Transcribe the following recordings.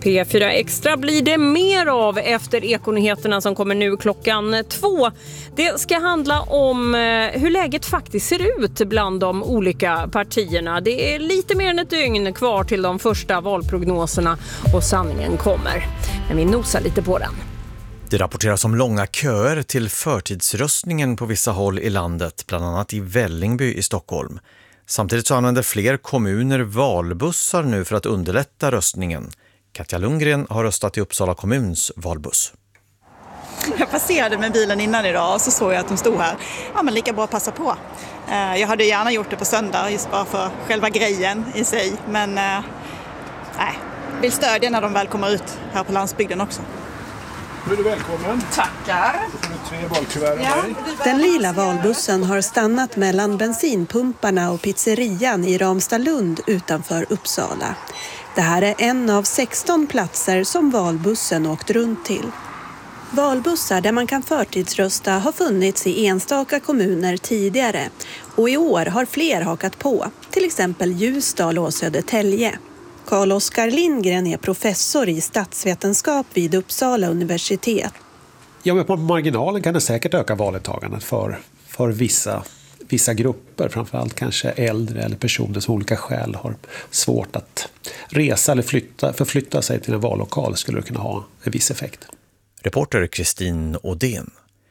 P4 Extra blir det mer av efter Ekonyheterna som kommer nu klockan 2. Det ska handla om hur läget faktiskt ser ut bland de olika partierna. Det är lite mer än ett dygn kvar till de första valprognoserna och sanningen kommer. Men vi nosar lite på den. Det rapporteras om långa köer till förtidsröstningen på vissa håll i landet, bland annat i Vällingby i Stockholm. Samtidigt så använder fler kommuner valbussar nu för att underlätta röstningen. Katja Lundgren har röstat i Uppsala kommuns valbuss. Jag passerade med bilen innan idag och så såg jag att de stod här. Ja, men lika bra att passa på. Jag hade gärna gjort det på söndag just bara för själva grejen i sig. Men vill stödja när de väl kommer ut här på landsbygden också. Nu är du välkommen. Tackar. Då får du 3 valkuvert av mig. Den lila valbussen har stannat mellan bensinpumparna och pizzerian i Ramstadlund utanför Uppsala. Det här är en av 16 platser som valbussen åkt runt till. Valbussar där man kan förtidsrösta har funnits i enstaka kommuner tidigare och i år har fler hakat på, till exempel Ljusdal och Södertälje. Carl-Oskar Lindgren är professor i statsvetenskap vid Uppsala universitet. Ja, men på marginalen kan det säkert öka valdeltagandet för vissa grupper, framförallt kanske äldre eller personer som olika skäl har svårt att resa eller förflytta sig till en vallokal skulle det kunna ha en viss effekt. Reporter Kristin Odén.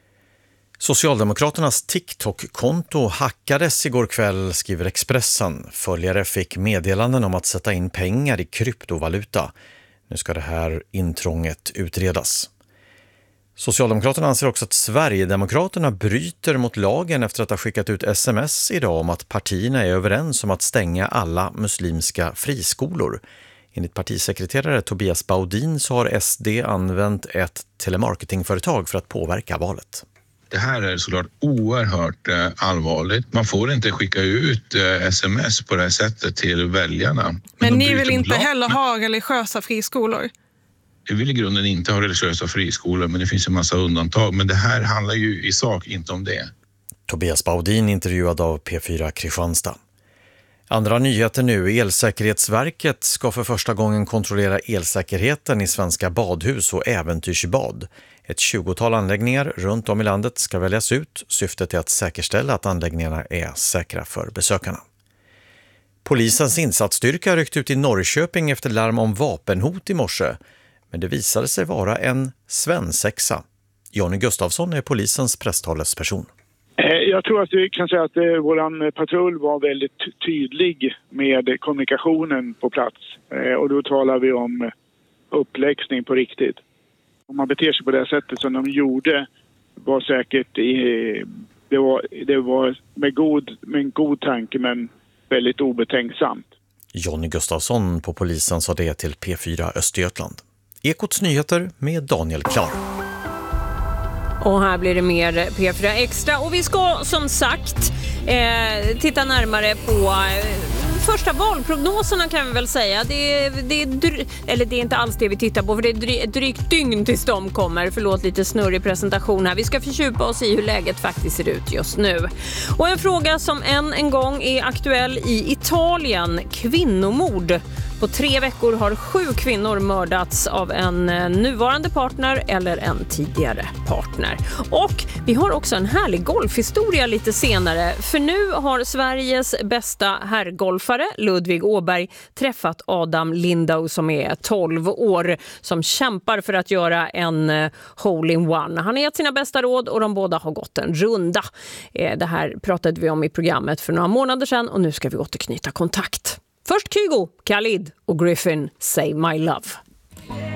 Socialdemokraternas TikTok-konto hackades igår kväll, skriver Expressen. Följare fick meddelanden om att sätta in pengar i kryptovaluta. Nu ska det här intrånget utredas. Socialdemokraterna anser också att Sverigedemokraterna bryter mot lagen efter att ha skickat ut sms idag om att partierna är överens om att stänga alla muslimska friskolor. Enligt partisekreterare Tobias Baudin så har SD använt ett telemarketingföretag för att påverka valet. Det här är såklart oerhört allvarligt. Man får inte skicka ut sms på det här sättet till väljarna. Men ni vill inte heller ha religiösa friskolor? Jag vill i grunden inte ha religiösa friskolor, men det finns en massa undantag. Men det här handlar ju i sak inte om det. Tobias Baudin intervjuad av P4 Kristianstad. Andra nyheter nu. Elsäkerhetsverket ska för första gången kontrollera elsäkerheten i svenska badhus och äventyrsbad. Ett 20-tal anläggningar runt om i landet ska väljas ut. Syftet är att säkerställa att anläggningarna är säkra för besökarna. Polisens insatsstyrka ryckte ut i Norrköping efter larm om vapenhot i morse. Men det visade sig vara en svensexa. Jonny Gustafsson är polisens presstalesperson. Jag tror att vi kan säga att vår patrull var väldigt tydlig med kommunikationen på plats. Och då talar vi om uppläxning på riktigt. Om man beter sig på det sättet som de gjorde var säkert det var med en god tanke men väldigt obetänksamt. Jonny Gustafsson på polisen sa det till P4 Östergötland. Ekots nyheter med Daniel Klar. Och här blir det mer P4 Extra. Och vi ska som sagt titta närmare på första valprognoserna kan vi väl säga. Det är inte alls det vi tittar på, för det är drygt dygn tills de kommer. Förlåt lite snurrig presentation här. Vi ska fördjupa oss i hur läget faktiskt ser ut just nu. Och en fråga som en gång är aktuell i Italien. Kvinnomord. På 3 veckor har 7 kvinnor mördats av en nuvarande partner eller en tidigare partner. Och vi har också en härlig golfhistoria lite senare. För nu har Sveriges bästa herrgolfare Ludvig Åberg träffat Adam Lindau som är 12 år. Som kämpar för att göra en hole-in-one. Han har gett sina bästa råd och de båda har gått en runda. Det här pratade vi om i programmet för några månader sedan och nu ska vi återknyta kontakt. Först Kygo, Khalid och Griffin, Say My Love.